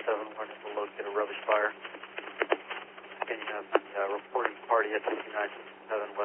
wanting to locate a rubbish fire. Can you have the reporting party at 5967 West